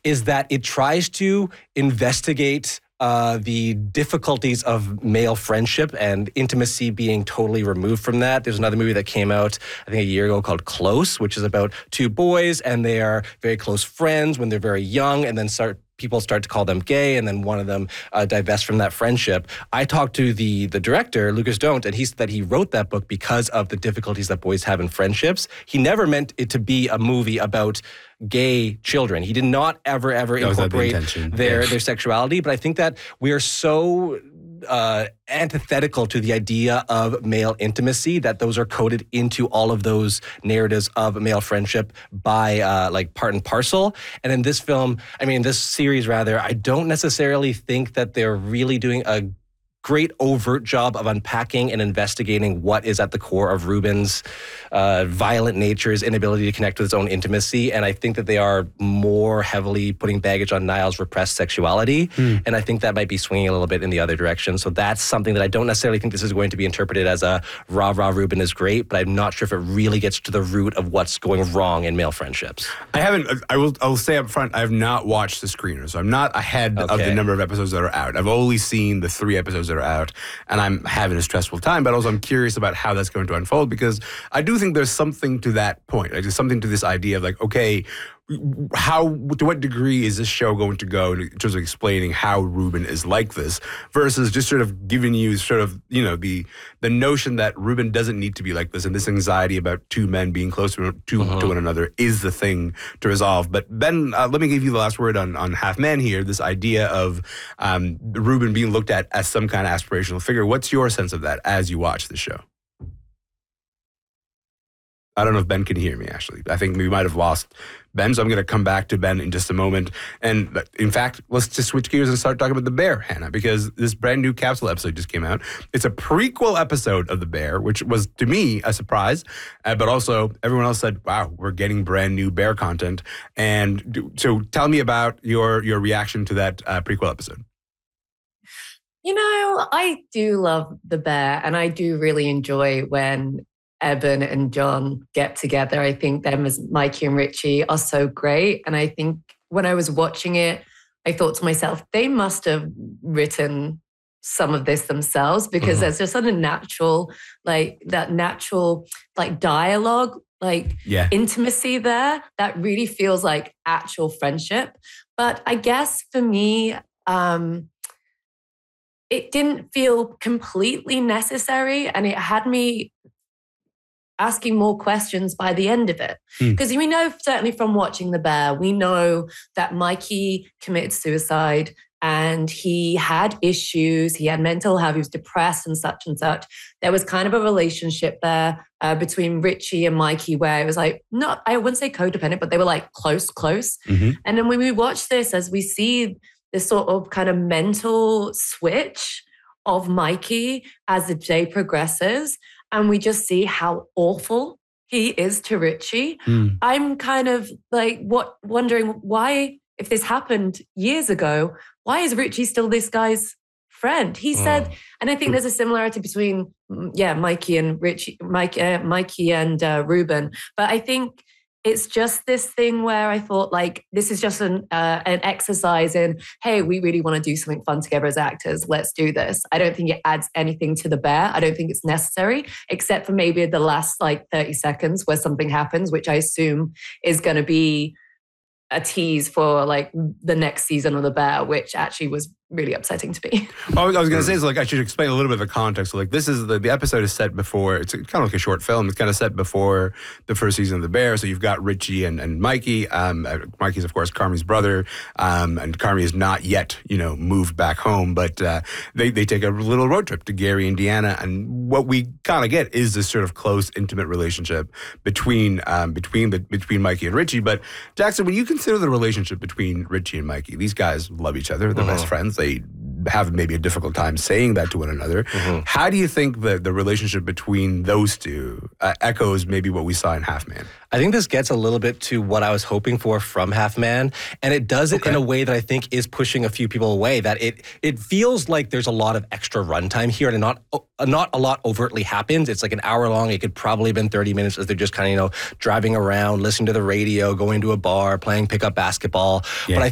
is that it tries to investigate the difficulties of male friendship and intimacy being totally removed from that. There's another movie that came out, I think, a year ago called Close, which is about two boys, and they are very close friends when they're very young, and then people start to call them gay, and then one of them divests from that friendship. I talked to the director, Lucas Don't, and he said that he wrote that book because of the difficulties that boys have in friendships. He never meant it to be a movie about gay children. He did not ever incorporate their sexuality, but I think that we are so antithetical to the idea of male intimacy that those are coded into all of those narratives of male friendship by like part and parcel. And in this film, this series rather, I don't necessarily think that they're really doing a great overt job of unpacking and investigating what is at the core of Ruben's violent nature, his inability to connect with his own intimacy. And I think that they are more heavily putting baggage on Niall's repressed sexuality. And I think that might be swinging a little bit in the other direction. So that's something that I don't necessarily think this is going to be interpreted as a rah, Ruben is great, but I'm not sure if it really gets to the root of what's going wrong in male friendships. I'll say up front, I have not watched the screener, so I'm not ahead of the number of episodes that are out. I've only seen the 3 episodes that are out, and I'm having a stressful time, but also I'm curious about how that's going to unfold, because I do think there's something to that point. Like, there's something to this idea of like, okay, to what degree is this show going to go in terms of explaining how Ruben is like this versus just sort of giving you sort of, the notion that Ruben doesn't need to be like this, and this anxiety about two men being close to one another is the thing to resolve. But Ben, let me give you the last word on Half Man here, this idea of Ruben being looked at as some kind of aspirational figure. What's your sense of that as you watch the show? I don't know if Ben can hear me, actually. I think we might have lost Ben, so I'm going to come back to Ben in just a moment. And in fact, let's just switch gears and start talking about The Bear, Hannah, because this brand new capsule episode just came out. It's a prequel episode of The Bear, which was, to me, a surprise. But also, everyone else said, wow, we're getting brand new Bear content. And so tell me about your reaction to that prequel episode. I do love The Bear, and I do really enjoy when Eben and John get together. I think them as Mikey and Richie are so great. And I think when I was watching it, I thought to myself, they must have written some of this themselves, because there's just a natural, dialogue, intimacy there that really feels like actual friendship. But I guess for me, it didn't feel completely necessary, and it had me asking more questions by the end of it. Because we know, certainly from watching The Bear, we know that Mikey committed suicide and he had issues, he had mental health, he was depressed and such and such. There was kind of a relationship there between Richie and Mikey where it was like, not, I wouldn't say codependent, but they were like close. And then when we watch this, as we see this sort of kind of mental switch of Mikey as the day progresses, and we just see how awful he is to Richie. I'm kind of like wondering why, if this happened years ago, why is Richie still this guy's friend? He said, and I think there's a similarity between, Mikey and Richie, Mikey and Ruben. But I think it's just this thing where I thought, like, this is just an exercise in, hey, we really want to do something fun together as actors. Let's do this. I don't think it adds anything to The Bear. I don't think it's necessary, except for maybe the last 30 seconds where something happens, which I assume is going to be a tease for the next season of The Bear, which actually was really upsetting to me. I was going to say, I should explain a little bit of the context. This is the episode is set before, it's kind of like a short film. It's kind of set before the first season of The Bear. So you've got Richie and Mikey. Mikey's, of course, Carmi's brother. And Carmi is not yet, moved back home. But they take a little road trip to Gary, Indiana. And what we kind of get is this sort of close, intimate relationship between Mikey and Richie. But Jackson, when you consider the relationship between Richie and Mikey, these guys love each other. They're best friends. They have maybe a difficult time saying that to one another. How do you think that the relationship between those two echoes maybe what we saw in Half Man? I think this gets a little bit to what I was hoping for from Half Man, and it does it in a way that I think is pushing a few people away, that it feels like there's a lot of extra runtime here, and not a lot overtly happens. It's like an hour long. It could probably have been 30 minutes as they're just kind of, driving around, listening to the radio, going to a bar, playing pickup basketball. Yeah. But I